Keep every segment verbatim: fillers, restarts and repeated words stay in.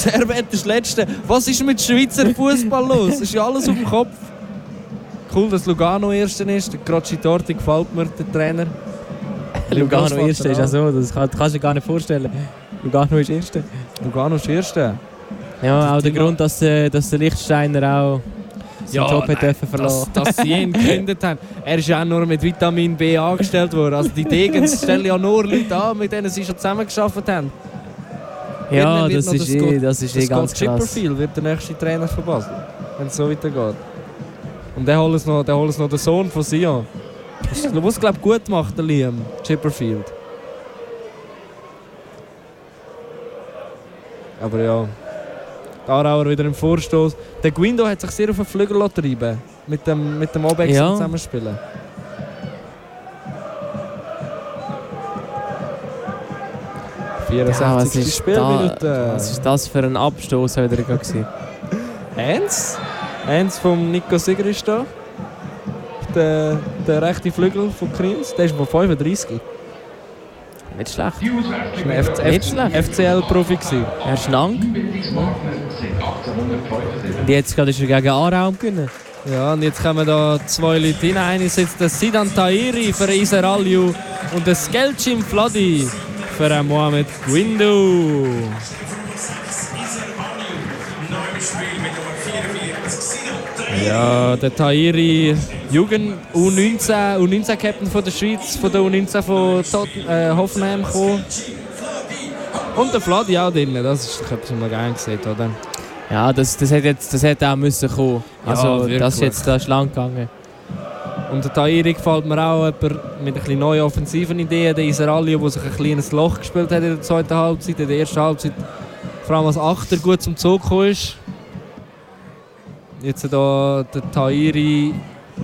Servet ist Letzte. Was ist mit Schweizer Fußball los? Es ist ja alles auf dem Kopf. Cool, dass Lugano Erster ist. Der Grocci Torti gefällt mir, der Trainer. Lugano Erster ist ja so, das kannst du dir gar nicht vorstellen. Lugano ist Erster. Lugano ist Erster? Ja, auch der Grund, dass, dass der Lichtsteiner auch seinen Job hat dürfen verlassen. Dass, dass sie ihn gekündigt haben. Er ist ja auch nur mit Vitamin B angestellt worden. Also die Degens stellen ja nur Leute an, mit denen sie schon zusammengearbeitet haben. Ja, das ist, eh, das ist eh ganz krass. krass. Chipperfield wird der nächste Trainer von Basel, wenn es so weitergeht. Und der holt es noch, der holt noch den Sohn von Sion. Was glaube ich gut macht, der Liam Chipperfield. Aber ja, die Aarauer wieder im Vorstoß. Der Guindo hat sich sehr auf den Flügel treiben mit dem mit dem Obex ja. zusammenspielen. vierundsechzigste ja, Spielminute. Da, was ist das für ein Abstoß heute gewesen? Eins? Eins vom Nico Sigger ist da. Der, der rechte Flügel von Kriens. Der ist von fünfunddreißig. Nicht schlecht. Das war ein F C, Nicht schlecht. F C L-Profi. Er ist lang. Und jetzt gerade ist er gegen Aarau gewinnen. Ja, und jetzt kommen da zwei Leute rein. Einer sitzt der Sidan Tahiri für Iser Aliu und der Skelcim Fladi für Mohamed Guindo. Ja, der Tahiri, Jugend U neunzehn, U neunzehn-Captain von der Schweiz, von der U neunzehn von Totten, äh, Hoffenheim gekommen. Und der Fladi auch drin, das ist etwas, was man gerne sieht, oder? Ja, das, das, hätte jetzt, das hätte auch müssen kommen. Also, ja, das ist jetzt da schlank gegangen. Und der Tahiri gefällt mir auch jemand mit ein bisschen neuen offensiven Ideen. Der Iser Aliu, der sich ein kleines Loch gespielt hat in der zweiten Halbzeit, in der ersten Halbzeit vor allem als Achter gut zum Zug gekommen ist. Jetzt hier der Tahiri,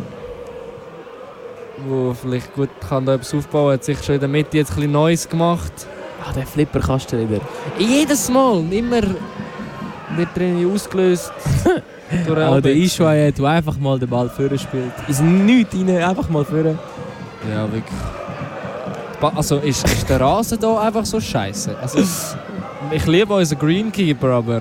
der vielleicht gut kann da etwas aufbauen kann, hat sich schon in der Mitte jetzt ein bisschen Neues gemacht. Ah, der Flipperkasten wieder. Jedes Mal, immer wird drin ausgelöst. Aber der Ishwaye, der einfach mal den Ball vorne spielt. Ist nichts rein, einfach mal vorne. Ja, wirklich. Also ist, ist der Rasen hier einfach so scheiße? Also, ich liebe unseren Greenkeeper, aber...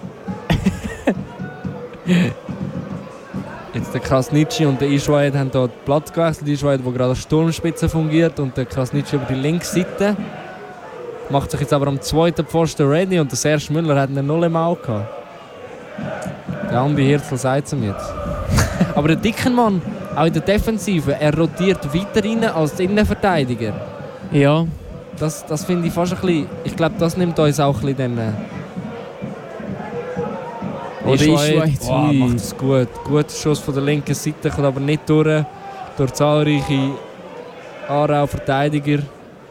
Jetzt der Krasnitschi und der Ishwaye haben hier den Platz gewechselt. Der Ishwaye, der gerade als Sturmspitze fungiert, und der Krasnitschi über die linke Seite. Macht sich jetzt aber am zweiten Pfosten ready und der Serge Müller hat einen null im Auge gehabt. Der Andi Hirzel sagt es mir jetzt. Aber der Dickenmann, auch in der Defensive, er rotiert weiter rein als der Innenverteidiger. Ja. Das, das finde ich fast ein bisschen... Ich glaube, das nimmt uns auch ein bisschen den... Oder Ishwaye, oh, macht es gut. Guter Schuss von der linken Seite, kommt aber nicht durch. Durch zahlreiche Aarau-Verteidiger.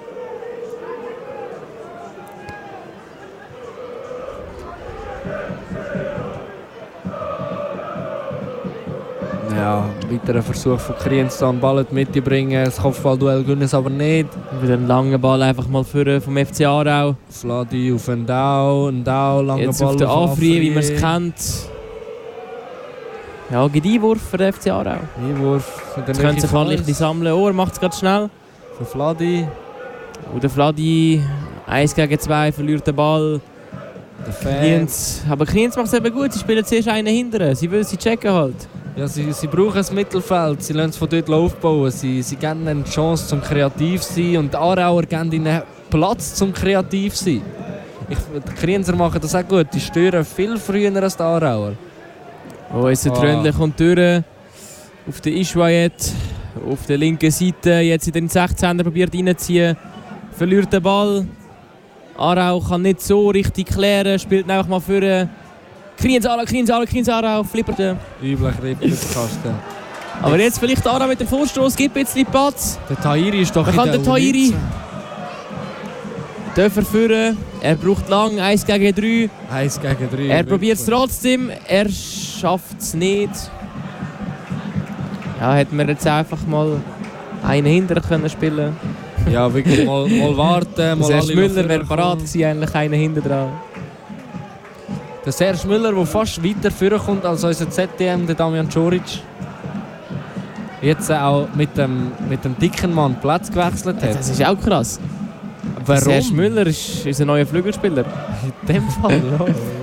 Ja, weiterer Versuch von Kriens, den Ball in die Mitte bringen. Das Kopfballduell gewinnen es aber nicht. Wieder einen langen Ball einfach mal für vom F C Aarau. Fladi auf Ndau, Ndau, langer Jetzt Ball auf den auf Afri, wie man es kennt. Ja, gibt Einwurf für den F C Aarau. Einwurf. Jetzt können sich alle ein sammeln. Oh, er macht es gerade schnell. Für Fladi. Und der Fladi, eins gegen zwei, verliert den Ball. Kriens, aber Kriens macht es eben gut. Sie spielen zuerst einen hinterher. Sie wollen sie checken halt. Ja, sie, sie brauchen das Mittelfeld, sie lassen es von dort aufbauen. Sie, sie geben ihnen eine Chance zum kreativ zu sein und die Aarauer geben ihnen Platz zum kreativ zu sein. Ich, die Krienser machen das auch gut, die stören viel früher als die Aarauer. Oh, jetzt der Ah. Tröndle kommt durch. Auf der Ishwaye, auf der linken Seite, jetzt in den sechzehner probiert reinzuziehen. Verliert den Ball. Aarau kann nicht so richtig klären, spielt einfach mal für Kriens Aarau, Kriens Aarau, Kriens Aarau, flippert er. Üblich Kasten. Aber jetzt vielleicht Aarau mit dem Vorstoß, gibt jetzt ein Platz. Der Tahiri ist doch Man in kann der den Tahiri U neunzehn. dürfen führen. Er braucht lang, eins gegen drei. eins gegen drei. Er probiert es trotzdem, er schafft es nicht. Ja, hätten wir jetzt einfach mal einen hinter können spielen. Ja, wirklich mal, mal warten. Mal Serge alle Müller wäre parat gewesen, eigentlich einen hinter dran. Der Serge Müller, der fast weiter vorkommt als unser Z D M, der Damian Čorić. Jetzt auch mit dem, mit dem dicken Mann Platz gewechselt hat. Das ist auch krass. Warum? Serge Müller ist unser neuer Flügelspieler. In dem Fall, ja.